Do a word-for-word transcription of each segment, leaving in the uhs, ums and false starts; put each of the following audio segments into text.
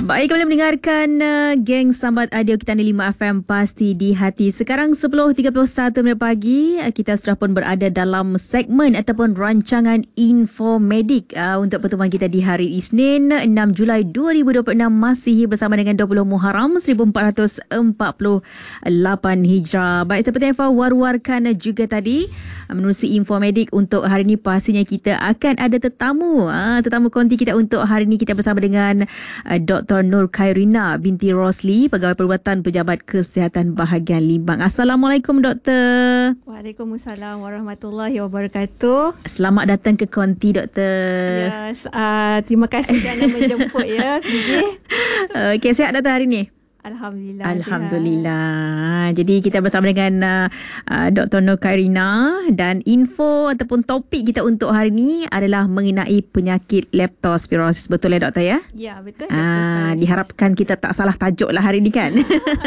Baik, kembali mendengarkan uh, Geng Sambat Audio kita di lima F M Pasti di Hati. Sekarang sepuluh tiga puluh satu minit pagi, uh, kita sudah pun berada dalam segmen ataupun rancangan Info Medik uh, untuk pertemuan kita di hari Isnin enam Julai dua ribu dua puluh enam, masih bersama dengan dua puluh Muharram seribu empat ratus empat puluh lapan Hijrah. Baik, seperti yang Fah war-warkan juga tadi, uh, menerusi Info Medik untuk hari ini, pastinya kita akan ada tetamu. Uh, tetamu konti kita untuk hari ini, kita bersama dengan uh, Doktor Nur Khairina binti Rosli, Pegawai Perubatan Pejabat Kesihatan Bahagian Limbang. Assalamualaikum, Doktor. Waalaikumsalam warahmatullahi wabarakatuh. Selamat datang ke konti, Doktor. Ya, uh, terima kasih kerana menjemput ya. Okey, sihat Doktor hari ni? Alhamdulillah. Alhamdulillah. Sihat. Jadi kita bersama dengan uh, uh, Doktor Nur Khairina, dan info ataupun topik kita untuk hari ini adalah mengenai penyakit leptospirosis. Betul ya, Doktor ya? Ya, betul. Uh, diharapkan kita tak salah tajuk lah hari ini kan.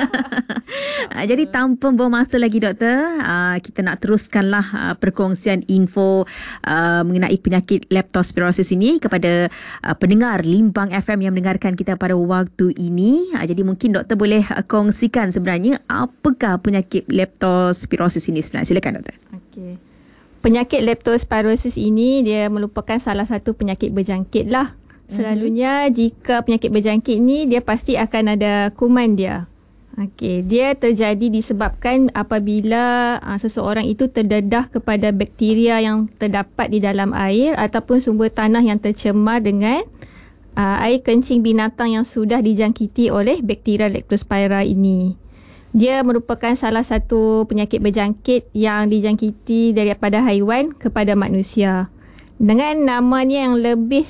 uh, jadi tanpa buang masa lagi, Doktor, uh, kita nak teruskanlah uh, perkongsian info uh, mengenai penyakit leptospirosis ini kepada uh, pendengar Limbang F M yang mendengarkan kita pada waktu ini. Uh, jadi mungkin Doktor boleh kongsikan sebenarnya apakah penyakit leptospirosis ini sebenarnya. Silakan, Doktor. Okey. Penyakit leptospirosis ini dia merupakan salah satu penyakit berjangkit lah. Selalunya mm-hmm. jika penyakit berjangkit ni, dia pasti akan ada kuman dia. Okey, dia terjadi disebabkan apabila uh, seseorang itu terdedah kepada bakteria yang terdapat di dalam air ataupun sumber tanah yang tercemar dengan Uh, air kencing binatang yang sudah dijangkiti oleh bakteria leptospira ini. Dia merupakan salah satu penyakit berjangkit yang dijangkiti daripada haiwan kepada manusia. Dengan namanya yang lebih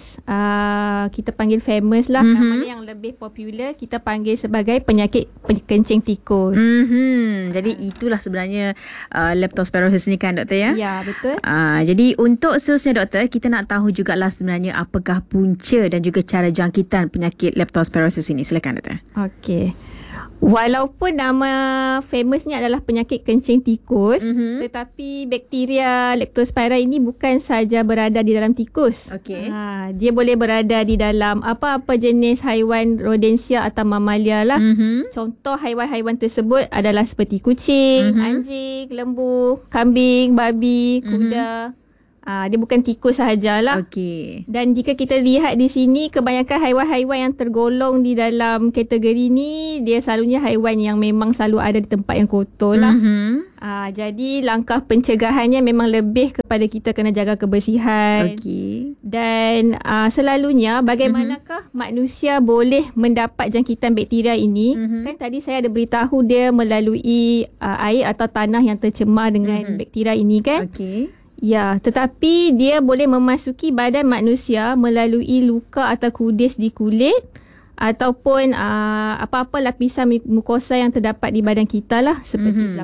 uh, kita panggil famous lah, mm-hmm. namanya yang lebih popular kita panggil sebagai penyakit kencing tikus. Mm-hmm. Jadi uh. itulah sebenarnya uh, leptospirosis ni kan, Doktor ya? Ya, betul. Uh, jadi untuk seterusnya, Doktor, kita nak tahu jugalah sebenarnya apakah punca dan juga cara jangkitan penyakit leptospirosis ini. Silakan, Doktor. Okey. Walaupun nama famousnya adalah penyakit kencing tikus, mm-hmm. tetapi bakteria leptospira ini bukan saja berada di dalam tikus. Okey. Ha, dia boleh berada di dalam apa-apa jenis haiwan rodensia atau mamalia lah. Mm-hmm. Contoh haiwan-haiwan tersebut adalah seperti kucing, mm-hmm. anjing, lembu, kambing, babi, kuda. Mm-hmm. Ah, dia bukan tikus sahajalah. Okey. Dan jika kita lihat di sini, kebanyakan haiwan-haiwan yang tergolong di dalam kategori ni, dia selalunya haiwan yang memang selalu ada di tempat yang kotor lah. Mm-hmm. Ah, jadi langkah pencegahannya memang lebih kepada kita kena jaga kebersihan. Okey. Dan ah, selalunya bagaimanakah mm-hmm. manusia boleh mendapat jangkitan bakteria ini? Mm-hmm. Kan tadi saya ada beritahu dia melalui ah, air atau tanah yang tercemar dengan mm-hmm. bakteria ini kan? Okey. Ya, tetapi dia boleh memasuki badan manusia melalui luka atau kudis di kulit ataupun uh, apa-apa lapisan mukosa yang terdapat di badan kita lah, seperti mm-hmm.